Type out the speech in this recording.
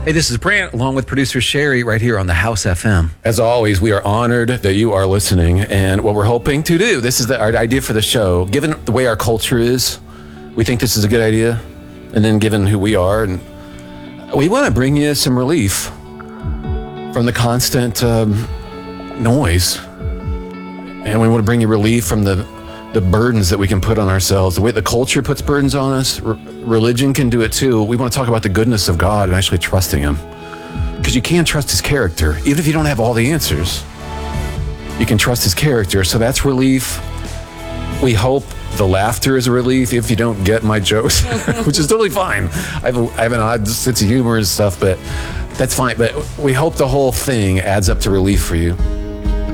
Hey, this is Brant, along with producer Sherry, right here on the House FM. As always, we are honored that you are listening. And what we're hoping to do, this is our idea for the show. Given the way our culture is, we think this is a good idea. And then given who we are, and we want to bring you some relief from the constant noise. And we want to bring you relief from the burdens that we can put on ourselves. The way the culture puts burdens on us, religion can do it too. We want to talk about the goodness of God and actually trusting Him. Because you can't trust His character. Even if you don't have all the answers, you can trust His character. So that's relief. We hope the laughter is a relief if you don't get my jokes, which is totally fine. I have an odd sense of humor and stuff, but that's fine. But we hope the whole thing adds up to relief for you.